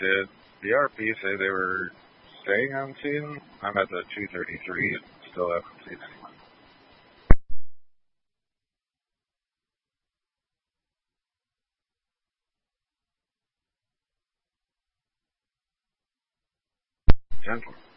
Did the RP say they were staying on scene? I'm at the 233 and still haven't seen anyone. Gentlemen.